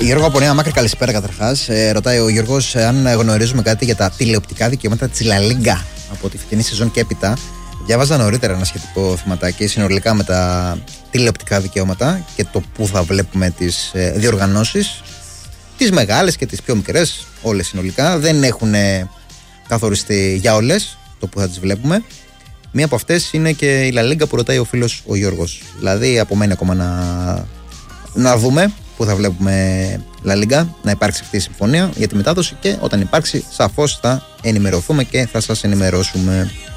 Γιώργο από Νέα Μάκρη, καλησπέρα καταρχάς. Ρωτάει ο Γιώργος αν γνωρίζουμε κάτι για τα τηλεοπτικά δικαιώματα της La Liga από τη φετινή σεζόν και έπειτα. Διάβαζα νωρίτερα ένα σχετικό θεματάκι συνολικά με τα τηλεοπτικά δικαιώματα και το που θα βλέπουμε τις διοργανώσεις, τις μεγάλες και τις πιο μικρές, όλες συνολικά. Δεν έχουν καθοριστεί για όλες το που θα τις βλέπουμε. Μία από αυτές είναι και η La Liga που ρωτάει ο φίλος ο Γιώργος. Δηλαδή, απομένει ακόμα να δούμε που θα βλέπουμε La Liga, να υπάρξει αυτή η συμφωνία για τη μετάδοση και όταν υπάρξει, σαφώς θα ενημερωθούμε και θα σας ενημερώσουμε.